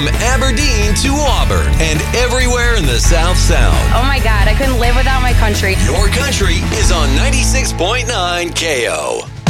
From Aberdeen to Auburn and everywhere in the South Sound. Oh my God, I couldn't live without my country. Your country is on 96.9 KO.